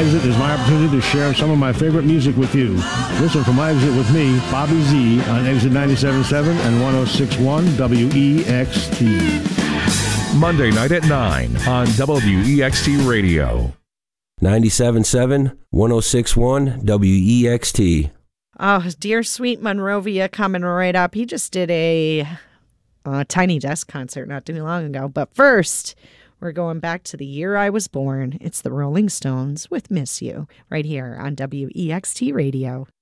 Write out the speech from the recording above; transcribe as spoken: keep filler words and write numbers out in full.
Exit is my opportunity to share some of my favorite music with you. Listen for My Exit with me, Bobby Z, on Exit ninety-seven point seven and one oh six point one W E X T. Monday night at nine on W E X T Radio. ninety-seven point seven, one oh six point one W E X T. Oh, dear sweet Monrovia coming right up. He just did a, a Tiny Desk concert not too long ago. But first, we're going back to the year I was born. It's the Rolling Stones with Miss You right here on W E X T Radio.